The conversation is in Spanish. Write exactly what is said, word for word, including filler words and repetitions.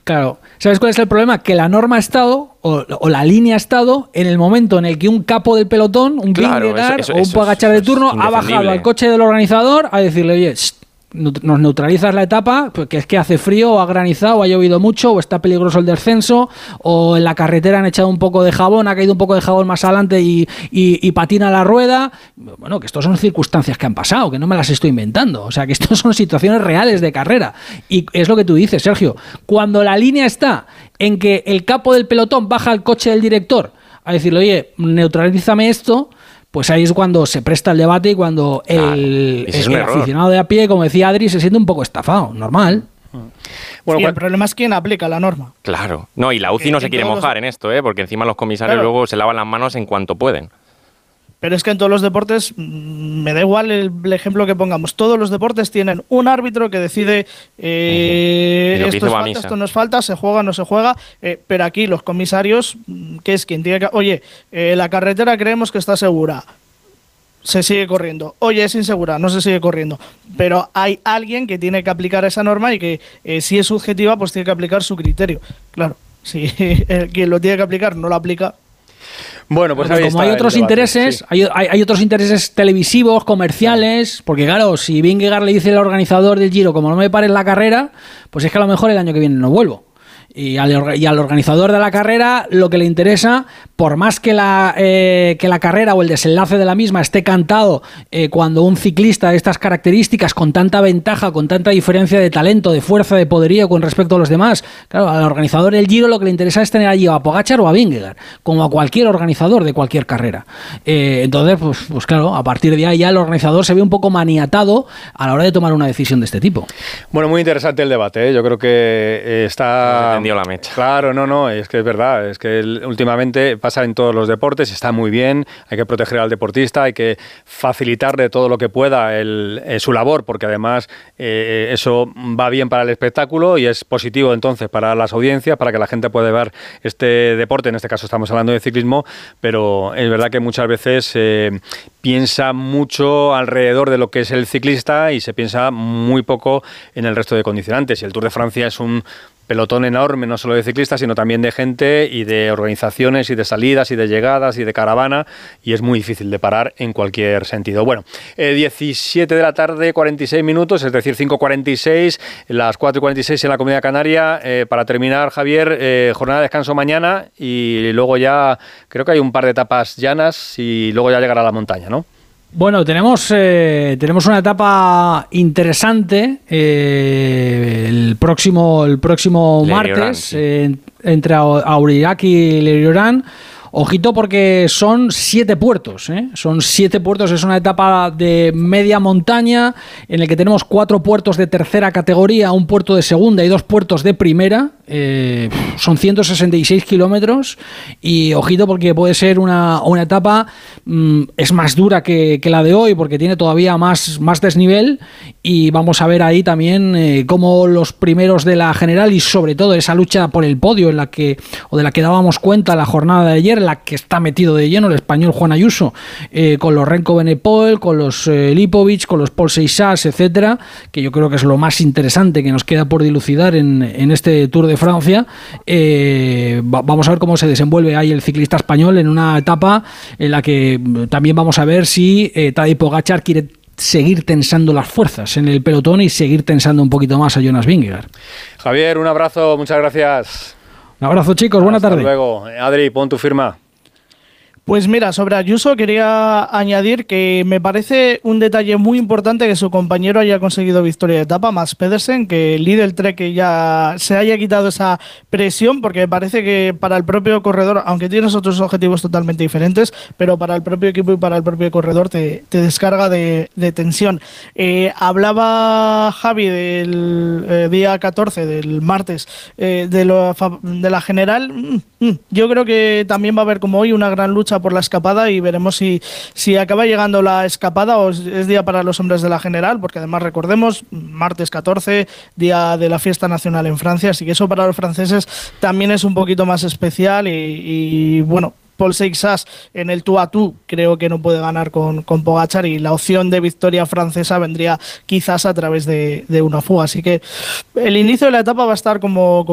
Claro, ¿sabes cuál es el problema? Que la norma ha estado, o, o la línea ha estado, en el momento en el que un capo del pelotón, un claro, Vingegaard eso, eso, o un eso, Pogacar de turno, es ha bajado al coche del organizador a decirle, oye, shh, nos neutralizas la etapa, porque es que hace frío, o ha granizado, o ha llovido mucho, o está peligroso el descenso, o en la carretera han echado un poco de jabón, ha caído un poco de jabón más adelante y, y, y patina la rueda. Bueno, que estas son circunstancias que han pasado, que no me las estoy inventando. O sea, que estas son situaciones reales de carrera. Y es lo que tú dices, Sergio. Cuando la línea está en que el capo del pelotón baja al coche del director a decirle, oye, neutralízame esto, pues ahí es cuando se presta el debate y cuando claro, el, es el aficionado de a pie, como decía Adri, se siente un poco estafado, normal. Bueno, y el problema es quién aplica la norma. Claro, no, y la U C I no se quiere mojar los... en esto, ¿eh? Porque encima los comisarios claro. luego se lavan las manos en cuanto pueden. Pero es que en todos los deportes, me da igual el, el ejemplo que pongamos, todos los deportes tienen un árbitro que decide eh, uh-huh. esto es falta, esto no es falta, se juega, no se juega, eh, pero aquí los comisarios, que es quien tiene que... Oye, eh, la carretera creemos que está segura, se sigue corriendo. Oye, es insegura, no se sigue corriendo. Pero hay alguien que tiene que aplicar esa norma y que eh, si es subjetiva, pues tiene que aplicar su criterio. Claro, si eh, quien lo tiene que aplicar no lo aplica... Bueno, pues como hay otros debate, intereses, sí. hay, hay, hay otros intereses televisivos, comerciales, porque claro, si Vingegaard le dice al organizador del Giro, como no me pares la carrera, pues es que a lo mejor el año que viene no vuelvo. Y al, y al organizador de la carrera lo que le interesa, por más que la, eh, que la carrera o el desenlace de la misma esté cantado eh, cuando un ciclista de estas características, con tanta ventaja, con tanta diferencia de talento, de fuerza, de poderío con respecto a los demás, claro, al organizador del Giro lo que le interesa es tener allí a Pogacar o a Vingegaard, como a cualquier organizador de cualquier carrera. Eh, entonces, pues, pues claro, a partir de ahí ya el organizador se ve un poco maniatado a la hora de tomar una decisión de este tipo. Bueno, muy interesante el debate, ¿eh? Yo creo que eh, está... la mecha. Claro, no, no, es que es verdad, es que el, últimamente pasa en todos los deportes, está muy bien, hay que proteger al deportista, hay que facilitarle todo lo que pueda el, eh, su labor, porque además eh, eso va bien para el espectáculo y es positivo entonces para las audiencias, para que la gente pueda ver este deporte, en este caso estamos hablando de ciclismo, pero es verdad que muchas veces eh, piensa mucho alrededor de lo que es el ciclista y se piensa muy poco en el resto de condicionantes, y el Tour de Francia es un pelotón enorme, no solo de ciclistas, sino también de gente y de organizaciones y de salidas y de llegadas y de caravana, y es muy difícil de parar en cualquier sentido. Bueno, eh, diecisiete de la tarde, cuarenta y seis minutos, es decir, cinco cuarenta y seis, las cuatro y cuarenta y seis en la Comunidad Canaria. Eh, para terminar, Javier, eh, jornada de descanso mañana y luego ya creo que hay un par de etapas llanas y luego ya llegará a la montaña, ¿no? Bueno, tenemos eh, tenemos una etapa interesante eh, el próximo el próximo Leriorán, martes sí. eh, entre Aurillac y Leriorán. Ojito porque son siete puertos, ¿eh? Son siete puertos, es una etapa de media montaña en el que tenemos cuatro puertos de tercera categoría, un puerto de segunda y dos puertos de primera. Eh, son ciento sesenta y seis kilómetros y ojito porque puede ser una, una etapa, mmm, es más dura que, que la de hoy porque tiene todavía más, más desnivel, y vamos a ver ahí también eh, cómo los primeros de la general y sobre todo esa lucha por el podio en la que, o de la que dábamos cuenta la jornada de ayer, la que está metido de lleno el español Juan Ayuso, eh, con los Renko Benepol, con los eh, Lipovic, con los Paul Seixas, etcétera, que yo creo que es lo más interesante que nos queda por dilucidar en, en este Tour de Francia. Eh, va, vamos a ver cómo se desenvuelve ahí el ciclista español en una etapa en la que también vamos a ver si eh, Tadej Pogacar quiere seguir tensando las fuerzas en el pelotón y seguir tensando un poquito más a Jonas Vingegaard. Javier, un abrazo, muchas gracias. Un abrazo, chicos, buena tarde. Hasta luego. Adri, pon tu firma. Pues mira, sobre Ayuso quería añadir que me parece un detalle muy importante que su compañero haya conseguido victoria de etapa, Mads Pedersen, que el líder Trek ya se haya quitado esa presión, porque me parece que para el propio corredor, aunque tienes otros objetivos totalmente diferentes, pero para el propio equipo y para el propio corredor te, te descarga de, de tensión. Eh, hablaba Javi del eh, día catorce, del martes, eh, de, lo, de la general. Mm, mm, yo creo que también va a haber, como hoy, una gran lucha por la escapada y veremos si, si acaba llegando la escapada o es día para los hombres de la general, porque además recordemos, martes catorce, día de la fiesta nacional en Francia, así que eso para los franceses también es un poquito más especial y, y bueno, Paul Seixas en el tú a tú creo que no puede ganar con, con Pogacar y la opción de victoria francesa vendría quizás a través de, de una fuga, así que el inicio de la etapa va a estar como, como